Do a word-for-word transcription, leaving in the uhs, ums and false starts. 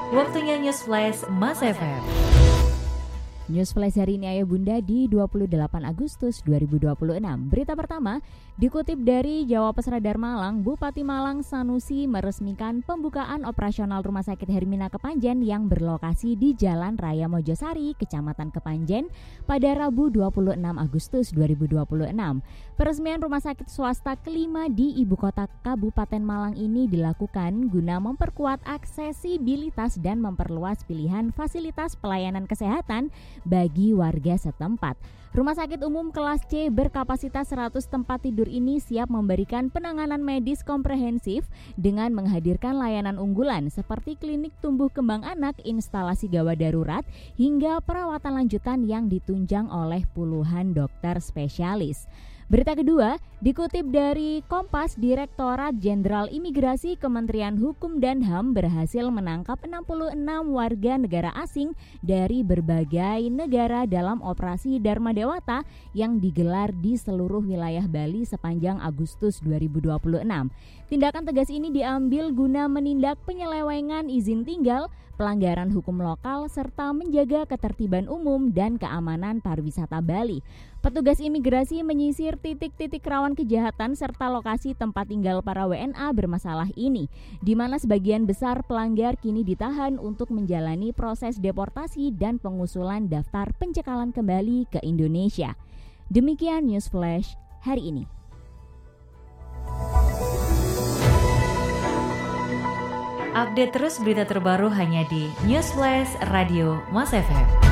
Waktunya News Flash Mas F M. News Flash hari ini Ayah Bunda di dua puluh delapan Agustus dua ribu dua puluh enam. Berita pertama dikutip dari Jawapres Radar Malang, Bupati Malang Sanusi meresmikan pembukaan operasional Rumah Sakit Hermina Kepanjen yang berlokasi di Jalan Raya Mojosari, Kecamatan Kepanjen pada Rabu dua puluh enam Agustus dua ribu dua puluh enam. Peresmian rumah sakit swasta kelima di ibu kota Kabupaten Malang ini dilakukan guna memperkuat aksesibilitas dan memperluas pilihan fasilitas pelayanan kesehatan bagi warga setempat. Rumah sakit umum kelas C berkapasitas seratus tempat tidur ini siap memberikan penanganan medis komprehensif dengan menghadirkan layanan unggulan seperti klinik tumbuh kembang anak, instalasi gawat darurat, hingga perawatan lanjutan yang ditunjang oleh puluhan dokter spesialis. Berita kedua, dikutip dari Kompas, Direktorat Jenderal Imigrasi Kementerian Hukum dan H A M berhasil menangkap enam puluh enam warga negara asing dari berbagai negara dalam operasi Dharma Dewata yang digelar di seluruh wilayah Bali sepanjang Agustus dua ribu dua puluh enam. Tindakan tegas ini diambil guna menindak penyelewengan izin tinggal, pelanggaran hukum lokal, serta menjaga ketertiban umum dan keamanan pariwisata Bali. Petugas imigrasi menyisir titik-titik rawan kejahatan serta lokasi tempat tinggal para W N A bermasalah ini, di mana sebagian besar pelanggar kini ditahan untuk menjalani proses deportasi dan pengusulan daftar pencekalan kembali ke Indonesia. Demikian News Flash hari ini. Update terus berita terbaru hanya di News Flash Radio Mas F M.